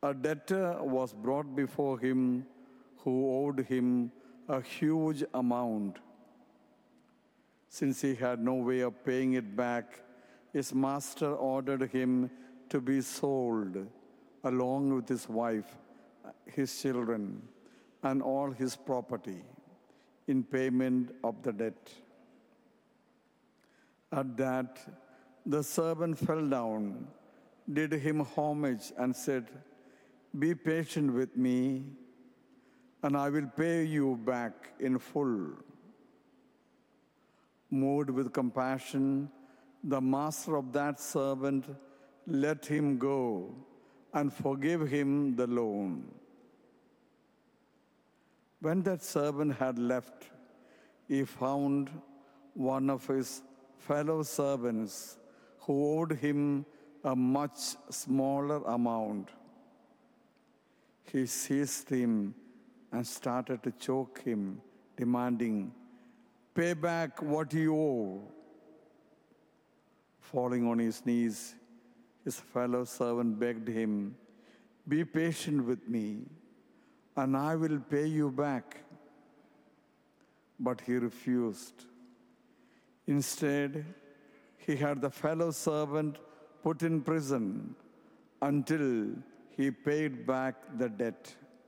a debtor was brought before him who owed him a huge amount. Since he had no way of paying it back, his master ordered him to be sold along with his wife, his children, and all his property in payment of the debt. At that, the servant fell down, did him homage, and said, "Be patient with me, and I will pay you back in full." Moved with compassion, the master of that servant let him go and forgive him the loan. When that servant had left, he found one of his fellow servants who owed him a much smaller amount. He seized him and started to choke him, demanding, "Pay back what you owe." Falling on his knees, his fellow servant begged him, "Be patient with me, and I will pay you back." But he refused. Instead, he had the fellow servant put in prison until he paid back the debt.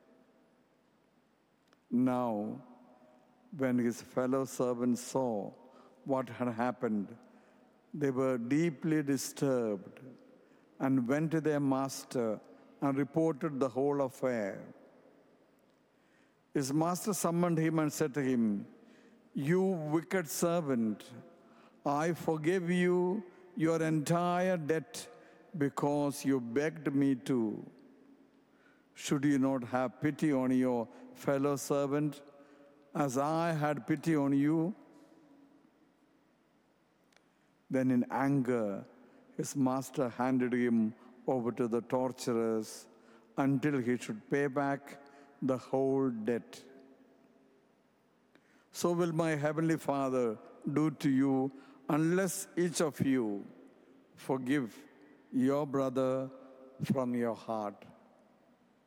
Now, when his fellow servants saw what had happened, they were deeply disturbed and went to their master and reported the whole affair. His master summoned him and said to him, "You wicked servant, I forgive you your entire debt because you begged me to. Should you not have pity on your fellow servant as I had pity on you?" Then in anger, his master handed him over to the torturers until he should pay back the whole debt. So will my heavenly Father do to you unless each of you forgive your brother from your heart.